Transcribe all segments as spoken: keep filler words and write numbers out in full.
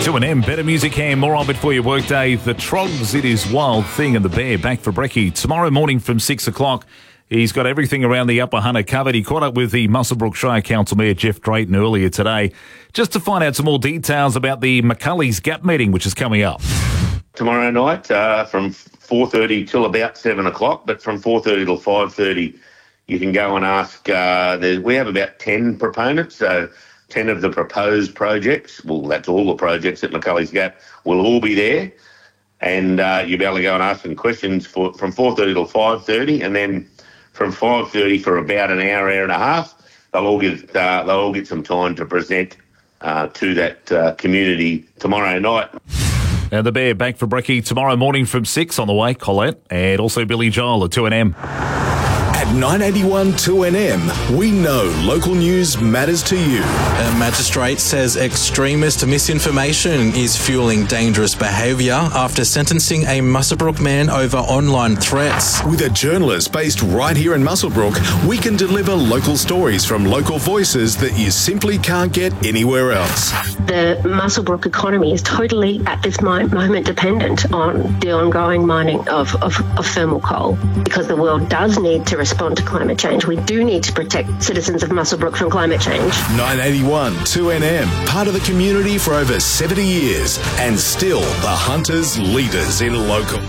two N M, better music and more of it for your workday. The Trogs, It Is Wild Thing, and the Bear back for brekkie tomorrow morning from six o'clock. He's got everything around the Upper Hunter covered. He caught up with the Muswellbrook Shire Council Mayor Jeff Drayton earlier today just to find out some more details about the McCulley's Gap meeting, which is coming up. Tomorrow night uh, from four thirty till about seven o'clock, but from four thirty till five thirty you can go and ask. Uh, there, we have about ten proponents, so ten of the proposed projects, well, that's all the projects at McCulley's Gap, will all be there. And uh, you'll be able to go and ask them questions for, from four thirty till five thirty, and then from five thirty for about an hour, hour and a half, they'll all get uh, they'll all get some time to present uh, to that uh, community tomorrow night. And the Bear back for brekkie tomorrow morning from six on the way, Colette, and also Billy Joel at two N M. At nine eighty-one two N M, we know local news matters to you. A magistrate says extremist misinformation is fueling dangerous behaviour after sentencing a Muswellbrook man over online threats. With a journalist based right here in Muswellbrook, we can deliver local stories from local voices that you simply can't get anywhere else. The Muswellbrook economy is totally at this moment dependent on the ongoing mining of, of, of thermal coal, because the world does need to respond to climate change. We do need to protect citizens of Muswellbrook from climate change. nine eighty-one two N M, part of the community for over seventy years, and still the hunters' leaders in local.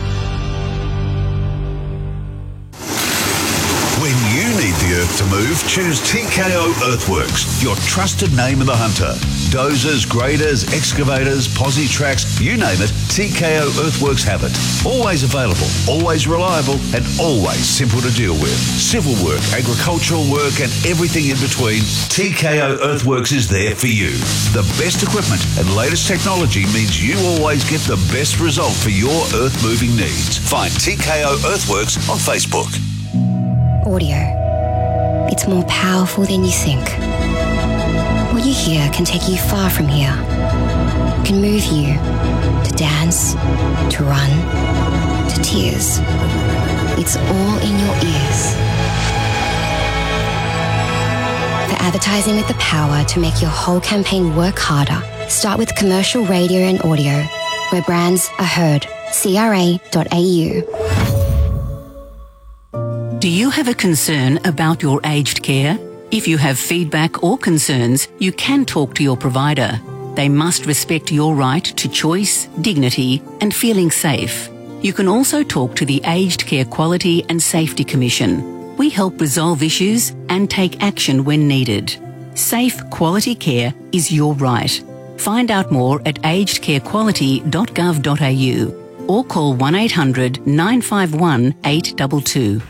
When you need the earth to move, choose T K O Earthworks, your trusted name in the hunter. Dozers, graders, excavators, posi tracks, you name it, T K O Earthworks have it. Always available, always reliable, and always simple to deal with. Civil work, agricultural work, and everything in between, T K O Earthworks is there for you. The best equipment and latest technology means you always get the best result for your earth-moving needs. Find T K O Earthworks on Facebook. Audio. It's more powerful than you think. What you hear can take you far from here. It can move you to dance, to run, to tears. It's all in your ears. For advertising with the power to make your whole campaign work harder, start with commercial radio and audio, where brands are heard. C R A dot A U. Do you have a concern about your aged care? If you have feedback or concerns, you can talk to your provider. They must respect your right to choice, dignity, and feeling safe. You can also talk to the Aged Care Quality and Safety Commission. We help resolve issues and take action when needed. Safe, quality care is your right. Find out more at aged care quality dot gov dot a u or call one eight hundred nine five one eight two two.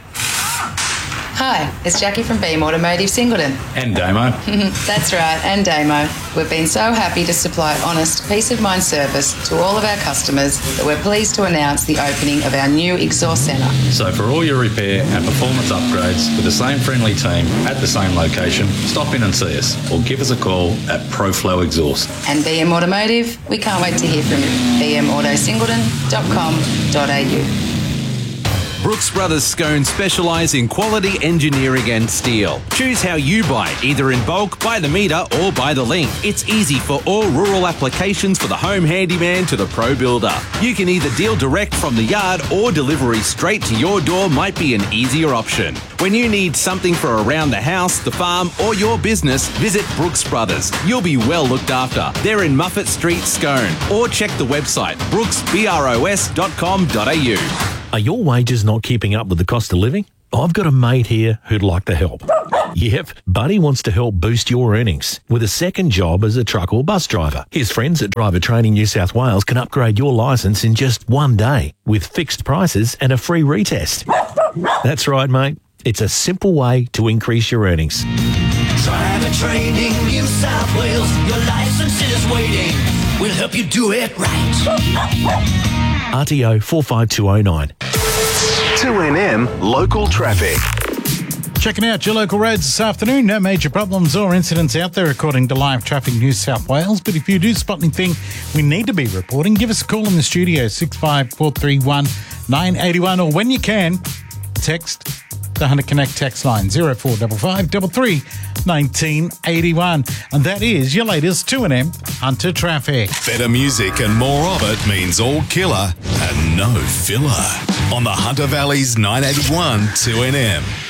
Hi, it's Jackie from Beam Automotive Singleton. And Damo. That's right, and Damo. We've been so happy to supply honest, peace of mind service to all of our customers that we're pleased to announce the opening of our new exhaust centre. So for all your repair and performance upgrades with the same friendly team at the same location, stop in and see us or give us a call at ProFlow Exhaust. And B M Automotive, we can't wait to hear from you. b m auto singleton dot com dot a u. Brooks Brothers Scone specialise in quality engineering and steel. Choose how you buy, either in bulk, by the metre or by the link. It's easy for all rural applications, for the home handyman to the pro builder. You can either deal direct from the yard or delivery straight to your door might be an easier option. When you need something for around the house, the farm or your business, visit Brooks Brothers. You'll be well looked after. They're in Muffet Street, Scone. Or check the website brooks bros dot com dot a u. Are your wages not keeping up with the cost of living? I've got a mate here who'd like to help. Yep, Buddy wants to help boost your earnings with a second job as a truck or bus driver. His friends at Driver Training New South Wales can upgrade your licence in just one day with fixed prices and a free retest. That's right, mate. It's a simple way to increase your earnings. Driver Training New South Wales, your licence is waiting. We'll help you do it right. R T O four five two oh nine. two N M Local Traffic. Checking out your local roads this afternoon. No major problems or incidents out there according to Live Traffic New South Wales. But if you do spot anything we need to be reporting, give us a call in the studio, six five four three one nine eight one, or when you can, text The Hunter Connect text line zero four five five three three nineteen eighty-one. And that is your latest two N M Hunter traffic. Better music and more of it means all killer and no filler. On the Hunter Valley's nine eighty-one two N M.